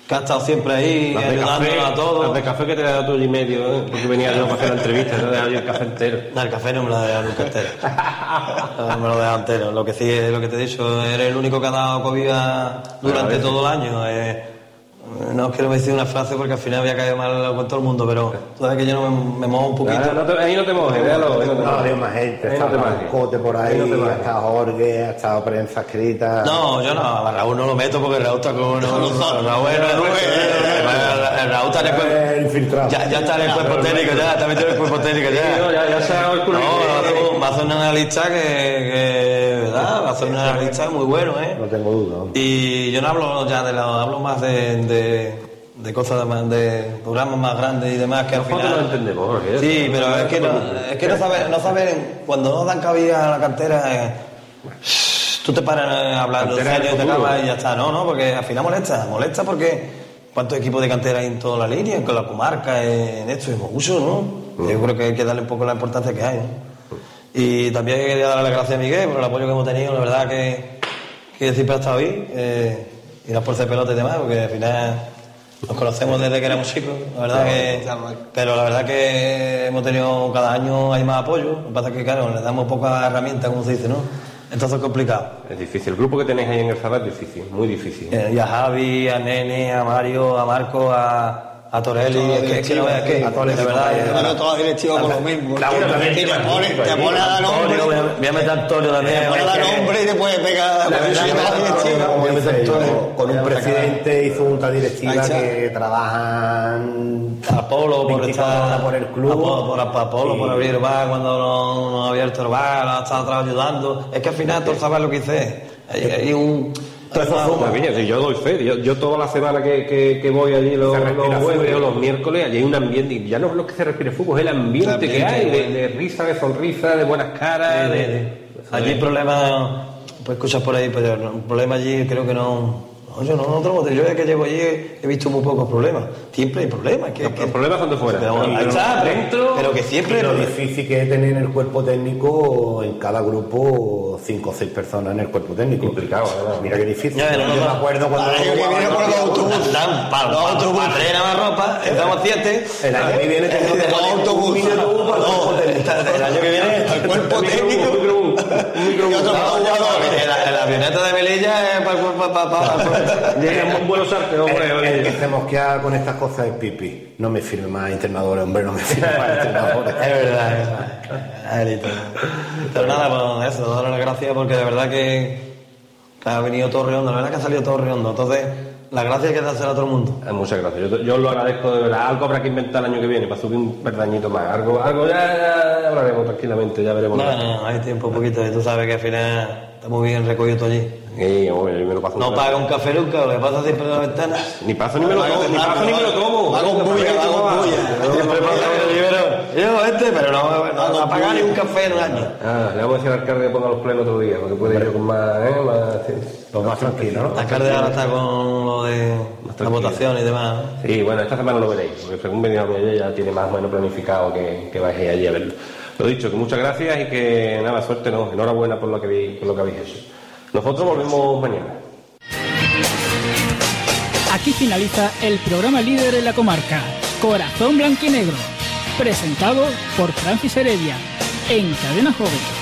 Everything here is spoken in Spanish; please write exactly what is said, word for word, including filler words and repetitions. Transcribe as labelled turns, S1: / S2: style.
S1: que ha estado siempre ahí, ayudándonos a todos.
S2: Las de café que te he dado tú y medio, ¿eh? Porque venía yo para hacer la entrevista, no he dejado yo el café entero.
S1: No, el café no me lo he dejado nunca entero. No me lo he dejado entero. Lo que sí es lo que te he dicho, eres el único que ha dado comida durante
S2: ver,
S1: todo el año. Eh, no quiero decir una frase porque al final había caído mal con todo el mundo, pero tú sabes que yo no me, me mojo un poquito.
S2: No, no te, ahí no te mojes, déjalo.
S3: No, no, hay más gente,
S2: ahí
S3: está
S2: no te mojes.
S3: Cote por ahí,
S2: Ahí no te
S3: ha estado Jorge, ha estado prensa escrita.
S1: No, yo no, a Raúl no lo meto porque Raúl está con... No, no, Raúl es el Raúl está en el cuerpo...
S3: Infiltrado.
S1: Ya, ya está en el cuerpo técnico, ya, está metido en el cuerpo técnico, ya.
S2: Ya, ya se ha dado el culo.
S1: No, va a hacer un analista que, que, ¿verdad? Va a hacer un analista muy bueno, ¿eh?
S3: No tengo duda. ¿No?
S1: Y yo no hablo ya de lo, hablo más de, de, de cosas más, de programas más grandes y demás que al
S2: Nosotros
S1: final...
S2: lo entendemos, Jorge.
S1: Sí, pero es que no, es que no saben, no saben, cuando no dan cabida a la cantera, eh, tú te paras a hablar de años y te acabas y ya está, no, no, porque al final molesta, molesta porque cuántos equipos de cantera hay en toda la línea, con la comarca, en esto, es mucho, ¿no? Yo creo que hay que darle un poco la importancia que hay, ¿no? Y también quería darle las gracias a Miguel por el apoyo que hemos tenido, la verdad que, que siempre ha estado ahí, eh, y las fuerzas de pelota y demás, porque al final nos conocemos desde que éramos chicos, la verdad que, pero la verdad que hemos tenido, cada año hay más apoyo, lo que pasa es que claro, le damos pocas herramientas, como se dice, ¿no? Entonces es complicado.
S2: Es difícil, el grupo que tenéis ahí en el Zaba es difícil, muy difícil.
S1: Eh, y a Javi, a Nene, a Mario, a Marco, a... A Torelli, es que, es que no veas que,
S3: a Torelli,
S1: de verdad,
S3: eh,
S4: Pero toda la directiva con lo mismo.
S3: Claro, también
S4: te pone, te pone a dar nombre.
S1: Voy a, voy a meter a Antonio también.
S4: Te pone a dar nombre y te puede pegar.
S3: La
S4: porque
S3: verdad
S4: si
S3: que
S4: no, la directiva.
S3: como
S1: Voy a meter
S3: dice yo,
S1: todo.
S3: con un presidente y su junta directiva
S4: Ahí está.
S3: que trabajan
S1: Apolo por
S3: veinticuatro
S1: estar
S3: horas por el club.
S1: Apolo por, Apolo
S3: Sí.
S1: por abrir el bar cuando no, no ha abierto el bar, ha estado atrás ayudando. Es que al final tú sabes lo que hice. Hay, hay un. hay una-
S2: Pues mira, si yo doy fe, yo, yo toda la semana que, que, que voy allí los,
S3: Se respira
S2: los jueves
S3: fútbol.
S2: o los miércoles, allí hay un ambiente, y ya no es lo que se respira fútbol, es el ambiente,
S4: El ambiente,
S2: que hay, de,
S4: bueno.
S2: de risa, de sonrisa, de buenas caras, de... de-
S1: Allí el problema, pues escuchas por ahí, pero el problema allí creo que no. No, yo no, no tengo, yo desde que llego allí he visto muy pocos problemas. Siempre hay problemas. Que,
S2: Los
S1: que-
S2: problemas son de fuera.
S1: Pero,
S2: Pero
S1: ahí está, pero,
S2: dentro-
S1: pero que siempre.
S3: Y lo difícil que es tener en el cuerpo técnico, en cada grupo, cinco o seis personas en el cuerpo técnico.
S2: Complicado, ¿verdad?
S3: Mira qué difícil.
S1: Ya,
S3: yo
S1: no, no,
S3: me
S1: no.
S3: acuerdo cuando...
S4: El año que viene por los autobuses.
S1: Dan para los autobuses. Para traer más ropa, estamos siete.
S3: El año que viene tenemos que
S4: Los
S3: poner un
S4: autobuses.
S3: miniatura para el
S1: No,
S3: cuerpo técnico.
S1: el año que viene.
S4: El cuerpo técnico.
S2: Un
S4: Y otros
S1: No,
S4: jugadores.
S1: la, la avioneta de Melilla es para, para, para, para,
S2: Llegan un vuelo sarteo, hombre.
S3: El, el que
S2: oye.
S3: se mosquea con estas cosas es Pipi. No me firme más entrenadores, hombre, no me firme más entrenadores.
S1: Es verdad, es verdad. Élite. Pero nada, pues eso, darle las gracias porque de verdad que, que ha venido todo redondo, la verdad que ha salido todo redondo. Entonces, las gracias hay que dársela a todo el mundo.
S2: Ah, muchas gracias, yo, yo os lo agradezco de verdad. Algo habrá que inventar el año que viene para subir un perdañito más. Algo, algo ya, ya hablaremos tranquilamente, ya veremos.
S1: No, no, hay tiempo un poquito y tú sabes que al final está muy bien recogido todo allí.
S2: Sí, hombre, yo me lo paso
S1: No
S2: un
S1: paga un café nunca, lo que pasa siempre en la ventana.
S2: Ni paso ni me lo tomo, ni paso ni me lo tomo.
S4: Va con bulla, va con bulla.
S1: Siempre pasa que yo, yo este, pero no, no, no ha pagado ni un café en un año.
S2: Ah, le vamos a decir al alcalde que ponga los plenos otro día, porque puede ir con más, ¿eh? Más, sí.
S3: Lo más tranquilo, ¿no?
S1: La alcalde ahora está con lo de la
S2: tranquila.
S1: votación y demás. ¿no?
S2: Sí, bueno, esta semana lo veréis, porque según venía ayer ya tiene más o menos planificado que, que vais allí a verlo. Lo dicho, que muchas gracias y que nada, suerte, no, enhorabuena por lo que, vi- por lo que habéis hecho. Nosotros volvemos mañana.
S5: Aquí finaliza el programa líder en la comarca, Corazón Blanquinegro, presentado por Francis Heredia, en Cadena Joven.